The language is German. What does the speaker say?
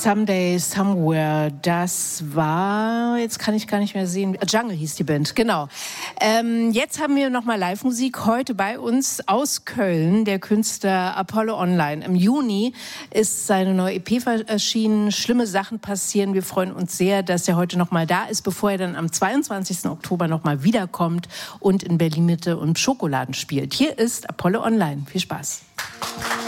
Someday, Somewhere, das war, jetzt kann ich gar nicht mehr sehen, Jungle hieß die Band, genau. Jetzt haben wir nochmal Live-Musik, heute bei uns aus Köln, der Künstler Apollo Online. Im Juni ist seine neue EP erschienen, Schlimme Sachen passieren. Wir freuen uns sehr, dass er heute nochmal da ist, bevor er dann am 22. Oktober nochmal wiederkommt und in Berlin-Mitte und Schokoladen spielt. Hier ist Apollo Online. Viel Spaß.